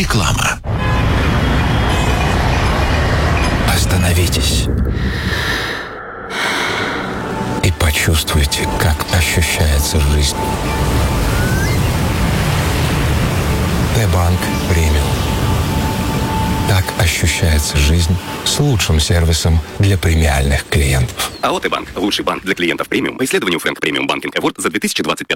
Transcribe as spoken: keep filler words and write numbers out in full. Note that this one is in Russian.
Реклама. Остановитесь и почувствуйте, как ощущается жизнь. Т-банк премиум. Так ощущается жизнь с лучшим сервисом для премиальных клиентов. АО «Т-банк» – лучший банк для клиентов премиум по исследованию Frank Premium Banking Award за две тысячи двадцать пятый